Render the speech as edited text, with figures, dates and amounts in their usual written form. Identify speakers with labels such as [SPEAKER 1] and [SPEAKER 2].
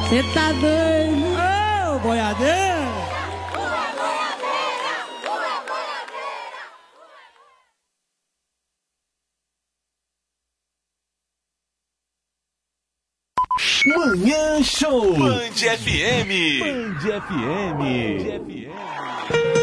[SPEAKER 1] Você tá doido?
[SPEAKER 2] Ô, boiadeira!
[SPEAKER 3] Manhã Show.
[SPEAKER 4] Band FM.
[SPEAKER 3] Band FM.